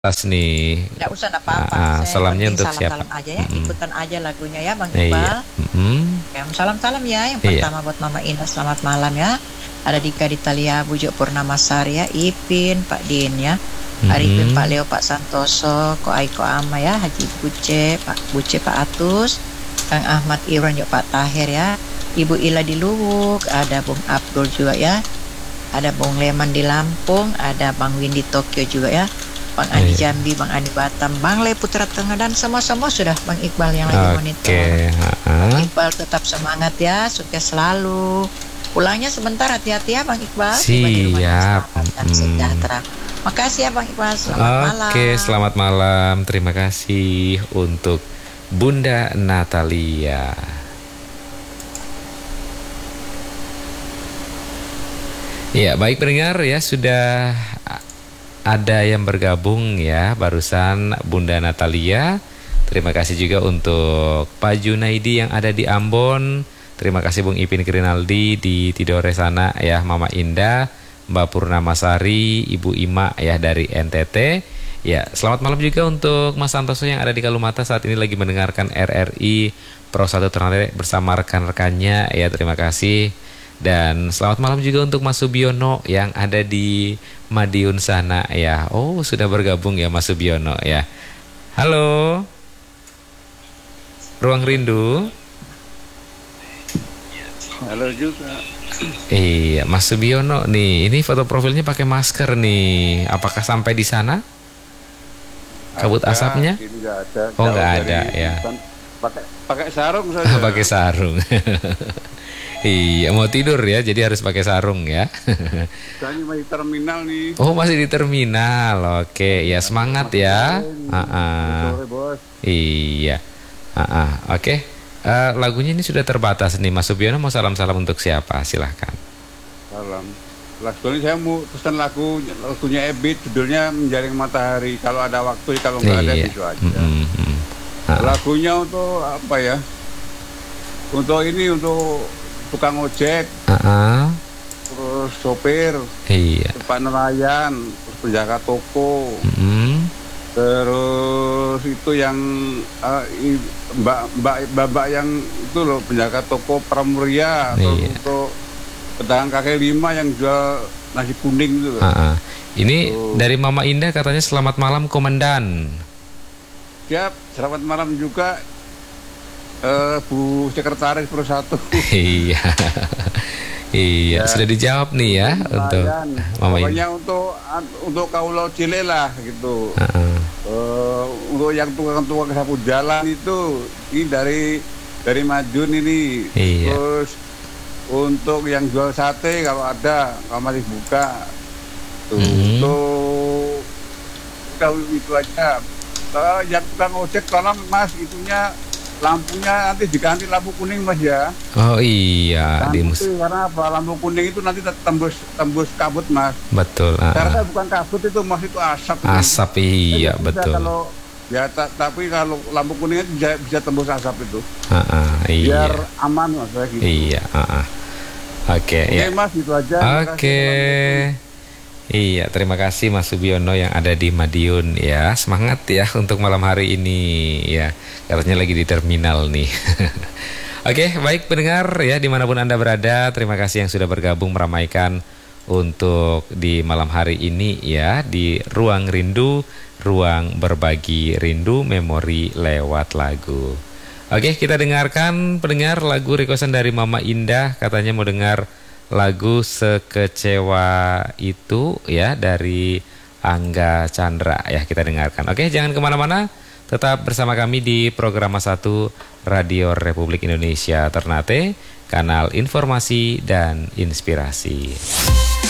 Tas nih. Nggak usah apa-apa. Saya Salamnya penting untuk siapa? salam-salam aja ya. Ikutan aja lagunya ya Bang Iya. Iqbal. Ya, salam-salam ya. Yang Iya. pertama buat Mama Ina, selamat malam ya. Ada Dika Ditalia, Bujuk Purnamasari ya. Ipin, Pak Din ya. Arifin, Pak Leo, Pak Santoso, Ko Aiko Ama ya. Haji Buce, Pak Atus, Kang Ahmad Iwan, ya Pak Tahir ya. Ibu Ila di Luwuk, ada Bung Abdul juga ya. Ada Bung Leman di Lampung, ada Bang Win di Tokyo juga ya. Bang Adi Jambi, Bang Adi Batam, Bang Le Putra Tengah, dan semua sudah Bang Iqbal yang lagi monitor. Bang Iqbal tetap semangat ya, sukses selalu. Pulangnya sebentar, hati-hati ya Bang Iqbal. Siap. Dan sejahtera. Makasih ya Bang Iqbal, selamat malam. Oke, selamat malam. Terima kasih untuk Bunda Natalia. Ya, baik pendengar ya, sudah ada yang bergabung ya barusan Bunda Natalia. Terima kasih juga untuk Pak Junaidi yang ada di Ambon. Terima kasih Bung Ipin Krinaldi di Tidore sana ya, Mama Indah, Mbak Purnamasari, Ibu Ima ya dari NTT. Ya, selamat malam juga untuk Mas Santoso yang ada di Kalumata saat ini lagi mendengarkan RRI Pro 1 Ternate bersama rekan-rekannya ya, terima kasih. Dan selamat malam juga untuk Mas Subiono yang ada di Madiun sana ya. Oh, sudah bergabung ya Mas Subiono ya. Halo. Ruang Rindu. Halo juga. Iya, Mas Subiono nih. Ini foto profilnya pakai masker nih. Apakah sampai di sana? Kabut asapnya? Nggak ada. Oh, nggak ada ya. Pakai sarung saja. Pakai sarung. Iya, mau tidur ya, jadi harus pakai sarung ya. Saya masih terminal nih. Oh, masih di terminal. Oke, ya semangat ya. Sore, Bos. Iya. Oke. Lagunya ini sudah terbatas nih. Mas Subiono mau salam-salam untuk siapa? Silahkan. Salam. Lagu ini saya mau pesan lagunya Ebit, judulnya Menjaring Matahari. Kalau ada waktu, kalau nggak ada gitu aja. Lagunya untuk apa ya? Untuk tukang ojek, terus sopir, depan nelayan, terus penjaga toko, terus itu yang mbak yang itu loh, penjaga toko Pramuria, terus untuk pedagang kaki lima yang jual nasi kuning itu. Ini dari Mama Indah katanya selamat malam Komandan. Siap, selamat malam juga. Bu Sekretaris Pro 1. Iya. Iya, sudah dijawab nih ya untuk Mama Pokoknya untuk kaulo cile lah gitu. Untuk yang tukang-tukang sapu jalan itu ini dari Madiun ini. Iya. Terus untuk yang jual sate kalau ada, kalau masih buka. Untuk itu aja. Yang tukang ojek tolong Mas itunya lampunya nanti diganti lampu kuning Mas ya. Oh iya, karena apa? Lampu kuning itu nanti tembus kabut Mas. Betul. Karena bukan kabut itu Mas, itu asap. Asap iya betul. Tapi kalau lampu kuning itu bisa tembus asap itu. Iya. Biar aman Mas gitu. Iya. Oke ya. Mas itu aja. Oke. Iya, terima kasih Mas Subiono yang ada di Madiun ya. Semangat ya untuk malam hari ini ya. Katanya lagi di terminal nih. Oke, baik pendengar ya dimanapun Anda berada. Terima kasih yang sudah bergabung meramaikan untuk di malam hari ini ya. Di Ruang Rindu, ruang berbagi rindu memori lewat lagu. Oke, kita dengarkan pendengar lagu requestan dari Mama Indah. Katanya mau dengar lagu Sekecewa Itu ya dari Angga Chandra ya, kita dengarkan. Oke, jangan kemana-mana, tetap bersama kami di program 1 Radio Republik Indonesia Ternate, kanal informasi dan inspirasi.